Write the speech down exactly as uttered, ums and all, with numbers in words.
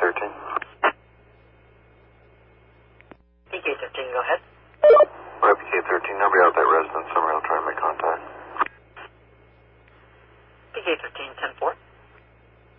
thirteen. P K thirteen, go ahead. Alright, P K thirteen, nobody out at that residence. Somebody will try and make contact. P K thirteen, ten four.